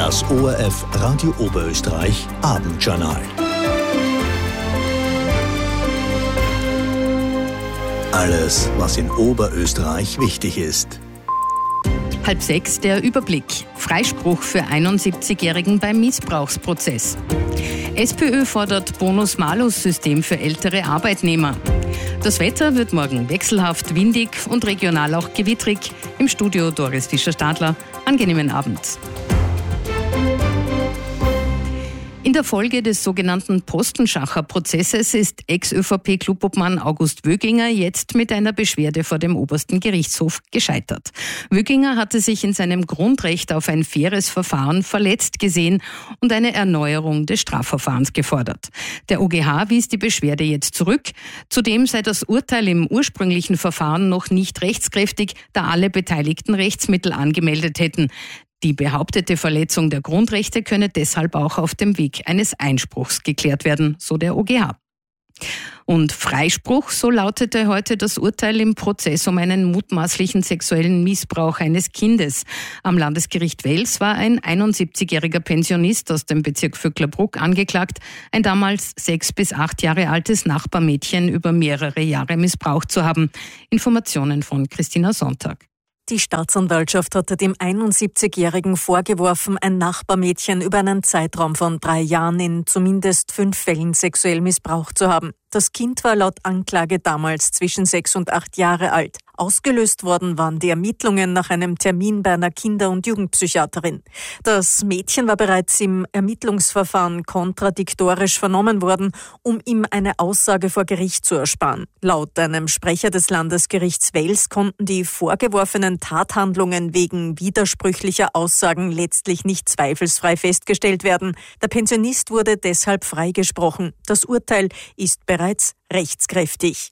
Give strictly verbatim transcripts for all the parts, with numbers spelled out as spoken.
Das O R F Radio Oberösterreich Abendjournal. Alles, was in Oberösterreich wichtig ist. Halb sechs der Überblick. Freispruch für einundsiebzigjährigen beim Missbrauchsprozess. SPÖ fordert Bonus-Malus-System für ältere Arbeitnehmer. Das Wetter wird morgen wechselhaft, windig und regional auch gewittrig. Im Studio Doris Fischer-Stadler. Angenehmen Abend. In der Folge des sogenannten Postenschacher-Prozesses ist Ex-ÖVP-Klubobmann August Wöginger jetzt mit einer Beschwerde vor dem obersten Gerichtshof gescheitert. Wöginger hatte sich in seinem Grundrecht auf ein faires Verfahren verletzt gesehen und eine Erneuerung des Strafverfahrens gefordert. Der O G H wies die Beschwerde jetzt zurück. Zudem sei das Urteil im ursprünglichen Verfahren noch nicht rechtskräftig, da alle Beteiligten Rechtsmittel angemeldet hätten. Die behauptete Verletzung der Grundrechte könne deshalb auch auf dem Weg eines Einspruchs geklärt werden, so der O G H. Und Freispruch, so lautete heute das Urteil im Prozess um einen mutmaßlichen sexuellen Missbrauch eines Kindes. Am Landesgericht Wels war ein einundsiebzigjähriger Pensionist aus dem Bezirk Vöcklerbruck angeklagt, ein damals sechs bis acht Jahre altes Nachbarmädchen über mehrere Jahre missbraucht zu haben. Informationen von Christina Sonntag. Die Staatsanwaltschaft hatte dem einundsiebzigjährigen vorgeworfen, ein Nachbarmädchen über einen Zeitraum von drei Jahren in zumindest fünf Fällen sexuell missbraucht zu haben. Das Kind war laut Anklage damals zwischen sechs und acht Jahre alt. Ausgelöst worden waren die Ermittlungen nach einem Termin bei einer Kinder- und Jugendpsychiaterin. Das Mädchen war bereits im Ermittlungsverfahren kontradiktorisch vernommen worden, um ihm eine Aussage vor Gericht zu ersparen. Laut einem Sprecher des Landesgerichts Wels konnten die vorgeworfenen Tathandlungen wegen widersprüchlicher Aussagen letztlich nicht zweifelsfrei festgestellt werden. Der Pensionist wurde deshalb freigesprochen. Das Urteil ist bereits rechtskräftig.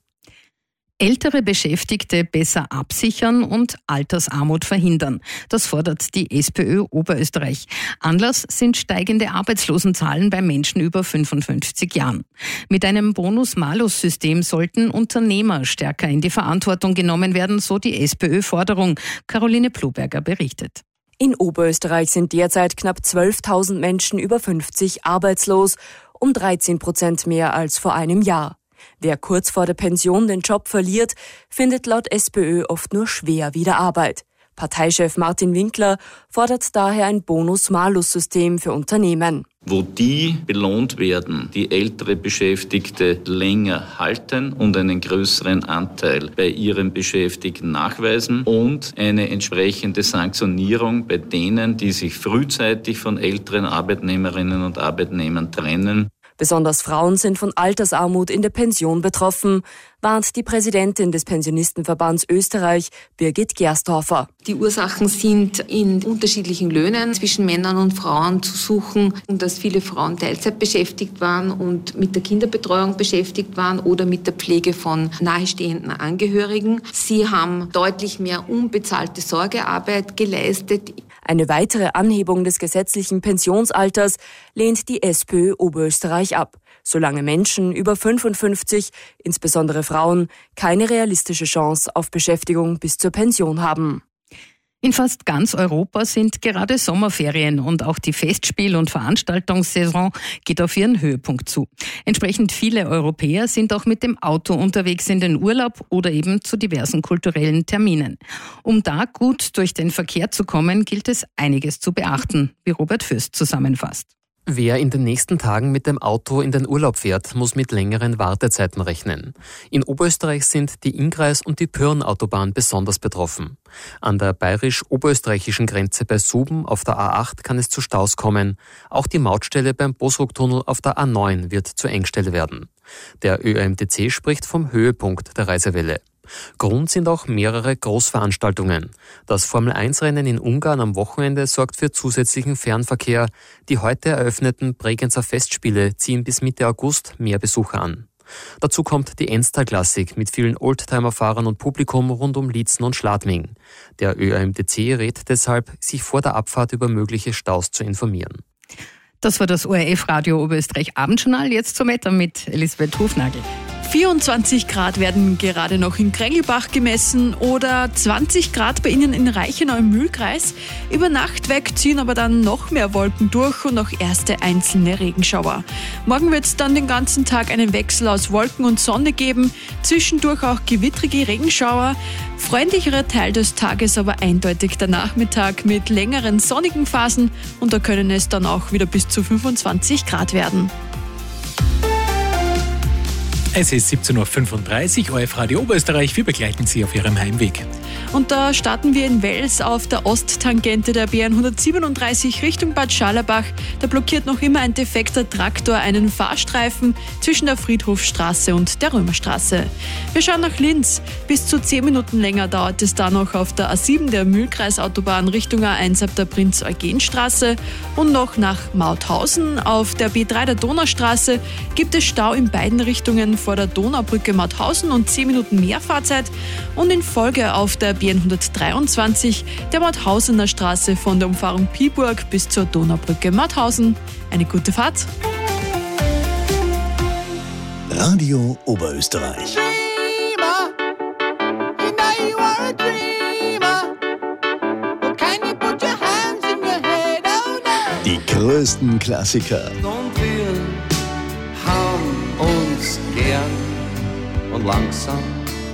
Ältere Beschäftigte besser absichern und Altersarmut verhindern. Das fordert die SPÖ Oberösterreich. Anlass sind steigende Arbeitslosenzahlen bei Menschen über fünfundfünfzig Jahren. Mit einem Bonus-Malus-System sollten Unternehmer stärker in die Verantwortung genommen werden, so die SPÖ-Forderung. Caroline Ploberger berichtet. In Oberösterreich sind derzeit knapp zwölftausend Menschen über fünfzig arbeitslos, um dreizehn Prozent mehr als vor einem Jahr. Wer kurz vor der Pension den Job verliert, findet laut SPÖ oft nur schwer wieder Arbeit. Parteichef Martin Winkler fordert daher ein Bonus-Malus-System für Unternehmen. Wo die belohnt werden, die ältere Beschäftigte länger halten und einen größeren Anteil bei ihren Beschäftigten nachweisen und eine entsprechende Sanktionierung bei denen, die sich frühzeitig von älteren Arbeitnehmerinnen und Arbeitnehmern trennen. Besonders Frauen sind von Altersarmut in der Pension betroffen, warnt die Präsidentin des Pensionistenverbands Österreich, Birgit Gerstorfer. Die Ursachen sind in unterschiedlichen Löhnen zwischen Männern und Frauen zu suchen und dass viele Frauen Teilzeit beschäftigt waren und mit der Kinderbetreuung beschäftigt waren oder mit der Pflege von nahestehenden Angehörigen. Sie haben deutlich mehr unbezahlte Sorgearbeit geleistet. Eine weitere Anhebung des gesetzlichen Pensionsalters lehnt die SPÖ Oberösterreich ab, solange Menschen über fünfundfünfzig, insbesondere Frauen, keine realistische Chance auf Beschäftigung bis zur Pension haben. In fast ganz Europa sind gerade Sommerferien und auch die Festspiel- und Veranstaltungssaison geht auf ihren Höhepunkt zu. Entsprechend viele Europäer sind auch mit dem Auto unterwegs in den Urlaub oder eben zu diversen kulturellen Terminen. Um da gut durch den Verkehr zu kommen, gilt es einiges zu beachten, wie Robert Fürst zusammenfasst. Wer in den nächsten Tagen mit dem Auto in den Urlaub fährt, muss mit längeren Wartezeiten rechnen. In Oberösterreich sind die Innkreis- und die Pyrrenautobahn besonders betroffen. An der bayerisch-oberösterreichischen Grenze bei Suben auf der A acht kann es zu Staus kommen. Auch die Mautstelle beim Bosrucktunnel auf der A neun wird zur Engstelle werden. Der Ö A M T C spricht vom Höhepunkt der Reisewelle. Grund sind auch mehrere Großveranstaltungen. Das Formel eins Rennen in Ungarn am Wochenende sorgt für zusätzlichen Fernverkehr. Die heute eröffneten Bregenzer Festspiele ziehen bis Mitte August mehr Besucher an. Dazu kommt die Enstal Klassik mit vielen Oldtimer-Fahrern und Publikum rund um Liezen und Schladming. Der Ö A M T C rät deshalb, sich vor der Abfahrt über mögliche Staus zu informieren. Das war das O R F Radio Oberösterreich Abendjournal. Jetzt zum Wetter mit Elisabeth Hufnagel. vierundzwanzig Grad werden gerade noch in Krengelbach gemessen oder zwanzig Grad bei Ihnen in Reichenau im Mühlkreis. Über Nacht weg ziehen aber dann noch mehr Wolken durch und auch erste einzelne Regenschauer. Morgen wird es dann den ganzen Tag einen Wechsel aus Wolken und Sonne geben, zwischendurch auch gewittrige Regenschauer. Freundlicherer Teil des Tages aber eindeutig der Nachmittag mit längeren sonnigen Phasen und da können es dann auch wieder bis zu fünfundzwanzig Grad werden. Es ist siebzehn Uhr fünfunddreißig, O R F Radio Oberösterreich. Wir begleiten Sie auf Ihrem Heimweg. Und da starten wir in Wels auf der Osttangente der B hundertsiebenunddreißig Richtung Bad Scharlabach. Da blockiert noch immer ein defekter Traktor einen Fahrstreifen zwischen der Friedhofstraße und der Römerstraße. Wir schauen nach Linz. Bis zu zehn Minuten länger dauert es da noch auf der A sieben der Mühlkreisautobahn Richtung A eins ab der Prinz-Eugen-Straße. Und noch nach Mauthausen auf der B drei der Donaustraße gibt es Stau in beiden Richtungen vor der Donaubrücke Mauthausen und zehn Minuten mehr Fahrzeit. Und in Folge auf der B hundertdreiundzwanzig der Mauthausener Straße von der Umfahrung Piburg bis zur Donaubrücke Mauthausen. Eine gute Fahrt. Radio Oberösterreich. Die größten Klassiker. Und wir haben uns gern und langsam